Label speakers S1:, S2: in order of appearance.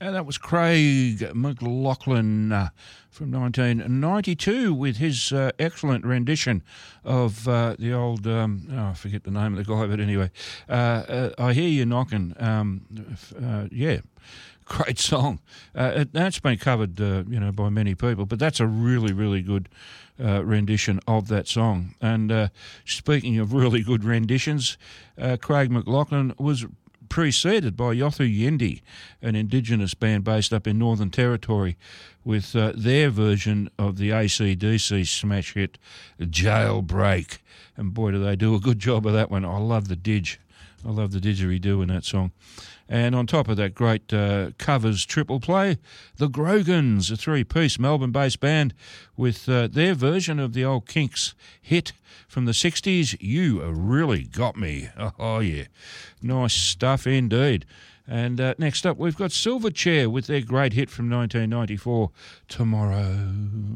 S1: And that was Craig McLachlan from 1992 with his excellent rendition of the old, I forget the name of the guy, but anyway, I Hear You Knocking. Yeah, great song. That's been covered, by many people, but that's a really, really good rendition of that song. And speaking of really good renditions, Craig McLachlan was preceded by Yothu Yendi, an Indigenous band based up in Northern Territory, with their version of the AC/DC smash hit Jailbreak. And boy, do they do a good job of that one. I love the didge. I love the didgeridoo in that song. And on top of that great covers triple play, the Grogans, a three-piece Melbourne-based band with their version of the old Kinks hit from the 60s, You Really Got Me. Oh, yeah. Nice stuff indeed. And next up, we've got Silverchair with their great hit from 1994, Tomorrow.